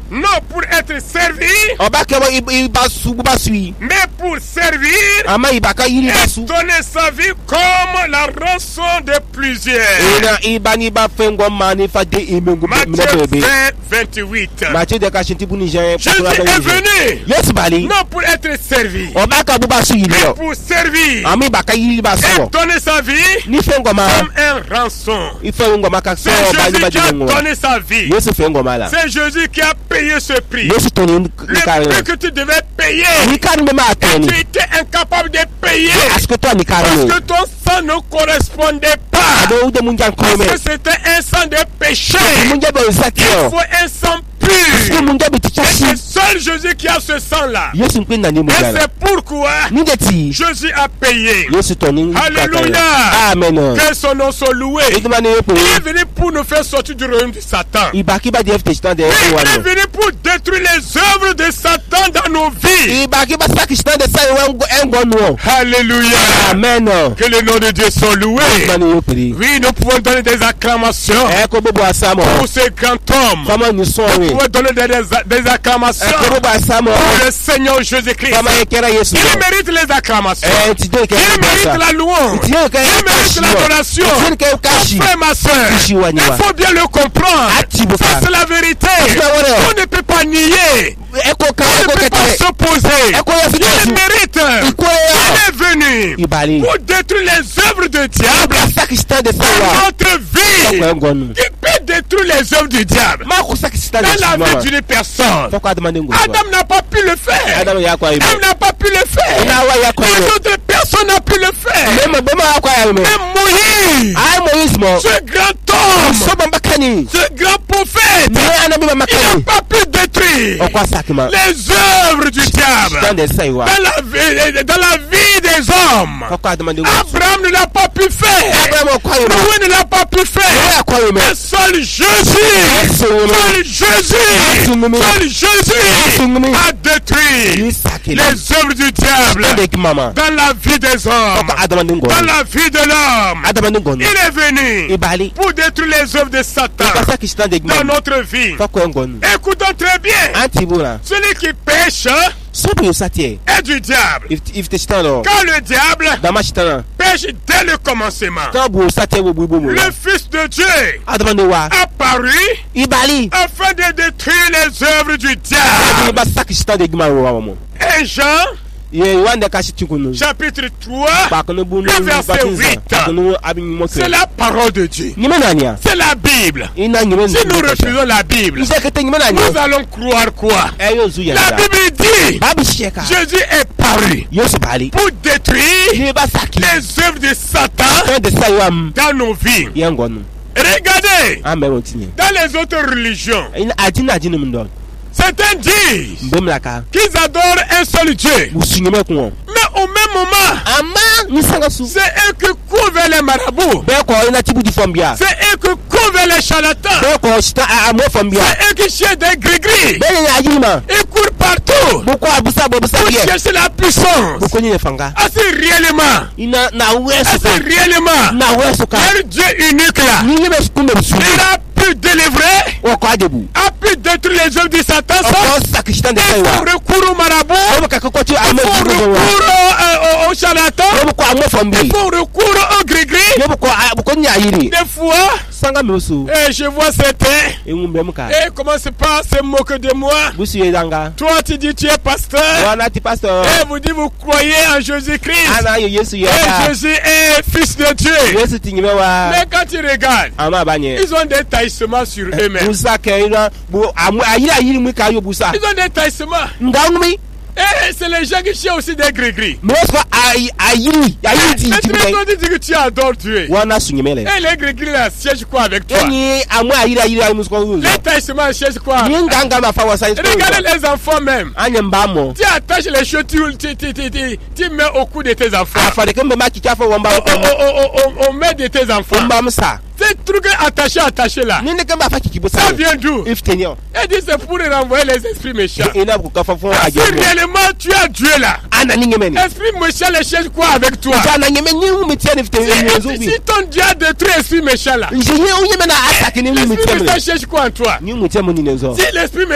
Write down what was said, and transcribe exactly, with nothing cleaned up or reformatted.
Non pour être servi, mais pour servir et donner sa vie comme la rançon de plusieurs. Matthieu vingt, vingt-huit. Jésus est venu non pour être servi, mais pour servir et donner sa vie comme un rançon. C'est Jésus qui a donné sa vie. C'est Jésus qui a payé ce prix. Le prix que tu devais payer, et tu étais incapable de payer parce que ton sang ne correspondait pas, parce que c'était un sang de péché. Il faut un sang pur. Et c'est seul Jésus qui a ce sang-là. Et c'est pourquoi Jésus a payé. Alléluia. Amen. Que son nom soit loué. Il est venu pour nous faire sortir du royaume de Satan. Il est venu pour détruire les œuvres de Satan dans nos vies. Alléluia. Amen. Que le nom de Dieu soit loué. Oui, nous pouvons donner des acclamations pour ce grand homme. Nous pouvons donner des, des acclamations pour le Seigneur Jésus-Christ. Il mérite les acclamations. Il mérite la louange. Il mérite l'adoration. Frère, ma soeur, il faut bien le comprendre. Ça, c'est la vérité. On ne peut pas nier. On ne peut pas s'opposer. Il mérite. Il est venu pour détruire les œuvres du diable dans notre vie. Il peut détruire les œuvres du diable dans la vie d'une personne. Adam n'a pas pu le faire. Adam n'a pas pu le faire. Les autres personnes n'ont pu le faire. Même Moïse, ce grand homme, ce grand prophète, il n'a pas pu détruire les œuvres du diable dans la vie, dans la vie des hommes. Abraham ne l'a pas pu faire. Noé ne l'a pas pu faire. Mais seul Jésus, seul Jésus, seul Jésus a détruit les œuvres du diable dans la vie des hommes, dans la vie de l'homme. Il est venu pour détruire les œuvres de Satan dans notre vie. Écoutons très bien. Celui qui pêche est du diable. Quand le diable pêche dès le commencement, le Fils de Dieu a paru afin de détruire les œuvres du diable. Et Jean chapitre trois, le verset huit. C'est la parole de Dieu. C'est la Bible. Si nous refusons la Bible, nous allons croire quoi? La Bible dit Jésus est paru pour détruire les œuvres de Satan dans nos vies. Regardez, dans les autres religions, certains disent qu'ils adorent un seul Dieu. Mais au même moment, c'est eux qui couvrent les marabouts. C'est eux qui couvrent les charlatans. C'est eux qui cherchent des gris-gris. Ils courent partout pour chercher la puissance. Assez réellement, assez réellement, leur Dieu unique là, il a pu délivrer, a pu détruire les œuvres de Satan. Il faut recours au marabout, il faut recours au charlatan, il faut recours au gris-gris. Des fois, et je vois certains, et comment se passe, se moquent de moi. Toi tu dis tu es pasteur, et vous dites vous croyez en Jésus-Christ, et Jésus est fils de Dieu. Mais quand tu regardes, ils ont des taillissements sur eux-mêmes. Ils ont des taillissements. Et c'est les gens qui cherchent aussi des gris-gris. Mais tu me dis que tu adores Dieu. Et les gris-gris là cherchent quoi avec toi? Les taillissements cherchent quoi? Regardez les enfants même. Tu attaches les chaussures, tu mets au cou de tes enfants. On met de tes enfants. Ces trucs attachés, attachés là, ça vient d'où? Et dit c'est pour renvoyer les esprits méchants. Si réellement tu as Dieu là, esprit méchant les cherche quoi avec toi? Si, si ton Dieu a détruit l'esprit méchant là, l'esprit méchant cherche quoi en toi? Si l'esprit